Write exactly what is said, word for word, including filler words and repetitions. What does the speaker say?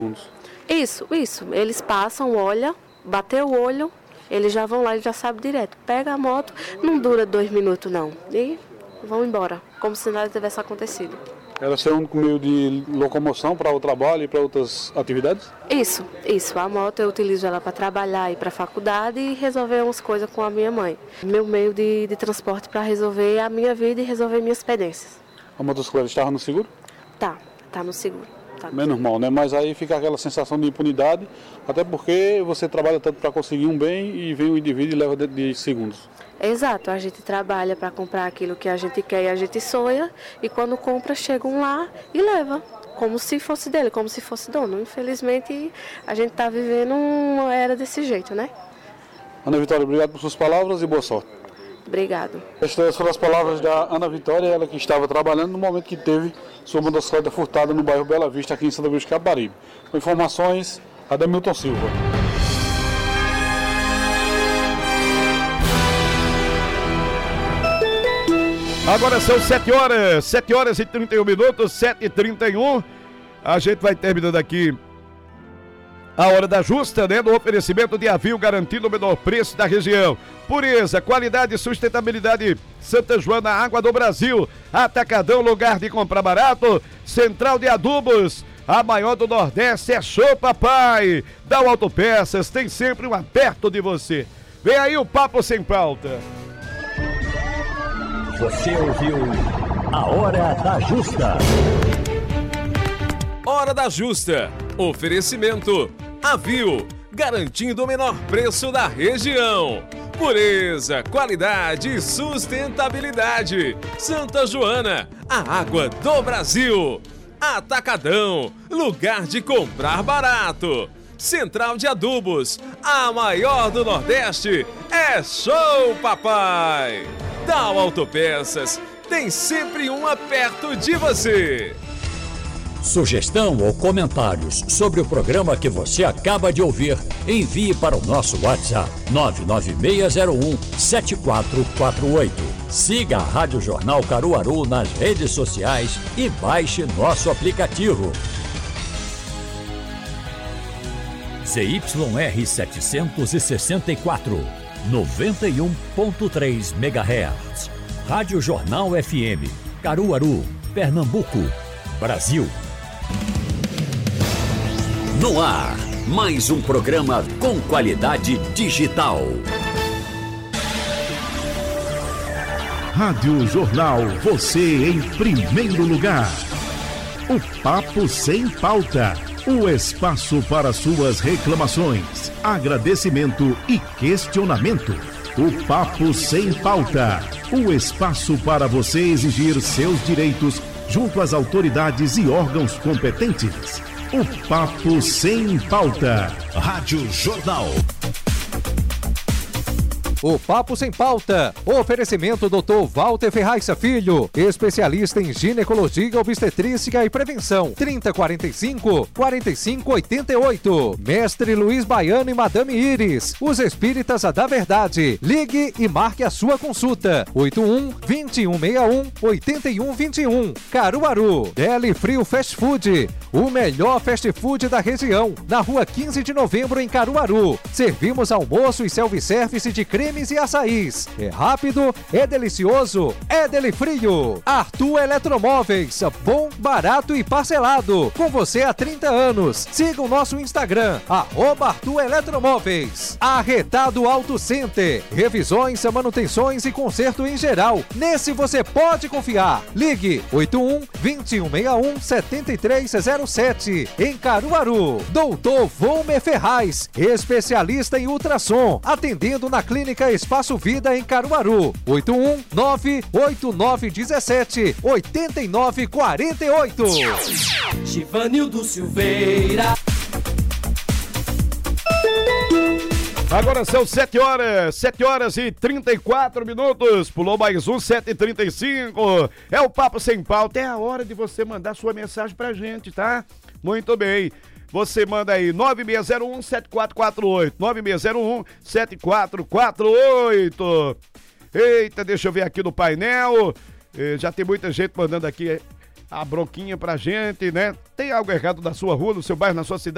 Isso, isso. Eles passam, olham, bateu o olho, eles já vão lá e já sabem direto. Pega a moto, não dura dois minutos não. E vão embora, como se nada tivesse acontecido. Ela é o único meio de locomoção para o trabalho e para outras atividades? Isso, isso. A moto eu utilizo ela para trabalhar e para a faculdade e resolver umas coisas com a minha mãe. Meu meio de, de transporte para resolver a minha vida e resolver minhas pendências. A motocicleta estava no seguro? Tá, tá no seguro. Tá no Menos seguro. mal, né? Mas aí fica aquela sensação de impunidade, até porque você trabalha tanto para conseguir um bem e vem o indivíduo e leva de, de segundos. Exato, a gente trabalha para comprar aquilo que a gente quer e a gente sonha, e quando compra, chegam lá e leva, como se fosse dele, como se fosse dono. Infelizmente, a gente está vivendo uma era desse jeito, né? Ana Vitória, obrigado por suas palavras e boa sorte. Obrigado. Estas foram as palavras da Ana Vitória, ela que estava trabalhando no momento que teve sua motocicleta furtada no bairro Bela Vista, aqui em Santa Cruz de Capibaribe. Com informações, Ademilton Silva. Agora são sete horas, sete horas e trinta e um minutos, sete e trinta e um. A gente vai terminando aqui a Hora da Justa, né? No oferecimento de Avil, garantindo o menor preço da região. Pureza, qualidade e sustentabilidade. Santa Joana, Água do Brasil. Atacadão, lugar de comprar barato. Central de Adubos, a maior do Nordeste, é Show Papai. Da Autopeças, tem sempre um perto de você. Vem aí o Papo Sem Pauta. Você ouviu a Hora da Justa. Hora da Justa. Oferecimento Avil, garantindo o menor preço da região. Pureza, qualidade e sustentabilidade. Santa Joana, a água do Brasil. Atacadão, lugar de comprar barato. Central de Adubos, a maior do Nordeste, é Show Papai. Dal Autopeças, tem sempre uma perto de você. Sugestão ou comentários sobre o programa que você acaba de ouvir, envie para o nosso WhatsApp nove nove seis zero um sete quatro quatro oito. Siga a Rádio Jornal Caruaru nas redes sociais e baixe nosso aplicativo. Z Y R setecentos e sessenta e quatro, noventa e um ponto três megahertz. Rádio Jornal F M, Caruaru, Pernambuco, Brasil. No ar, mais um programa com qualidade digital. Rádio Jornal, você em primeiro lugar. O Papo Sem Pauta. O espaço para suas reclamações, agradecimento e questionamento. O Papo Sem Pauta. O espaço para você exigir seus direitos junto às autoridades e órgãos competentes. O Papo Sem Pauta. Rádio Jornal. O Papo Sem Pauta. Oferecimento doutor Walter Ferraz Filho, especialista em ginecologia, obstetrícia e prevenção. trinta, quarenta e cinco, quarenta e cinco, oitenta e oito. Mestre Luiz Baiano e Madame Iris, os espíritas da verdade. Ligue e marque a sua consulta. oito um, dois um seis um, oito um dois um. Caruaru. Deli Frio Fast Food, o melhor fast food da região. Na rua quinze de novembro, em Caruaru. Servimos almoço e self-service de creme e açaís. É rápido, é delicioso, é Deli Frio. Arthur Eletromóveis, bom, barato e parcelado. Com você há trinta anos. Siga o nosso Instagram, arroba Arthur Eletromóveis. Arretado Auto Center, revisões, manutenções e conserto em geral. Nesse você pode confiar. Ligue oito um, dois um seis um, sete três zero sete. Em Caruaru. Doutor Volmer Ferraz, especialista em ultrassom, atendendo na clínica Espaço Vida em Caruaru. oito um nove oito nove um sete oito nove quatro oito. Givanildo Silveira. Agora são sete horas, sete horas e trinta e quatro minutos. Pulou mais um, sete e trinta e cinco. É o Papo Sem Pauta. É a hora de você mandar sua mensagem pra gente, tá? Muito bem. Você manda aí nove seis zero um sete quatro quatro oito, nove seis zero um sete quatro quatro oito. Eita, deixa eu ver aqui no painel. Eh, já tem muita gente mandando aqui a bronquinha pra gente, né? Tem algo errado na sua rua, no seu bairro, na sua cidade?